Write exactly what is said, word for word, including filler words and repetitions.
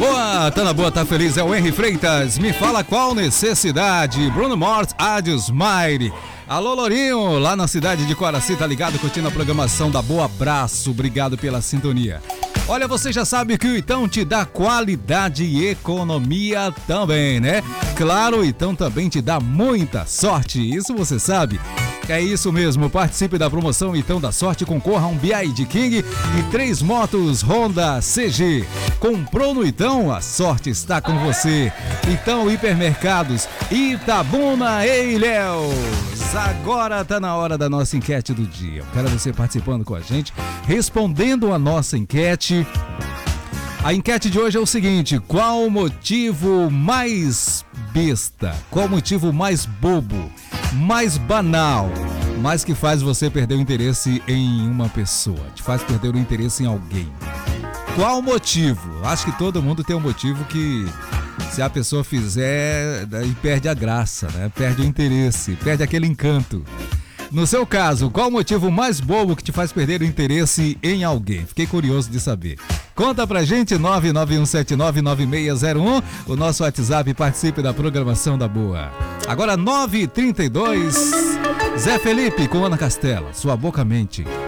Boa, tá na boa, tá feliz, é o Henry Freitas. Me fala qual necessidade. Bruno Mort, Adios Maire. Alô, Lourinho, lá na cidade de Coraci, tá ligado, curtindo a programação da Boa. Abraço, obrigado pela sintonia. Olha, você já sabe que o Itão te dá qualidade e economia também, né? Claro, o Itão também te dá muita sorte, isso você sabe. É isso mesmo, participe da promoção Itão da Sorte, concorra a um B I D King e três motos Honda C G. Comprou no Itão, a sorte está com você. Itão Hipermercados, Itabuna e Ilhéus. Agora tá na hora da nossa enquete do dia. Eu quero você participando com a gente, respondendo a nossa enquete. A enquete de hoje é o seguinte: qual o motivo mais besta? Qual o motivo mais bobo, mais banal, mas que faz você perder o interesse em uma pessoa, te faz perder o interesse em alguém? Qual o motivo? Acho que todo mundo tem um motivo que, se a pessoa fizer, daí perde a graça, né? Perde o interesse, perde aquele encanto. No seu caso, qual o motivo mais bobo que te faz perder o interesse em alguém? Fiquei curioso de saber. Conta pra gente, nove nove um sete nove nove seis zero um, o nosso WhatsApp, participe da programação da Boa. Agora nove e trinta e dois, Zé Felipe com Ana Castela, Sua Boca Mente.